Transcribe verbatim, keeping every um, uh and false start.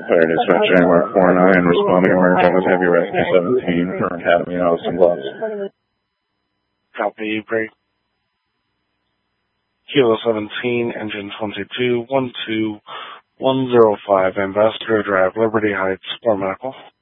Fire Dispatch Jaguar four nine, responding American with Heavy Rescue seventeen for Academy Austin Bluffs. Copy, break. Kilo seventeen, engine twenty-two, one two one zero five, Ambassador Drive, Liberty Heights, for medical.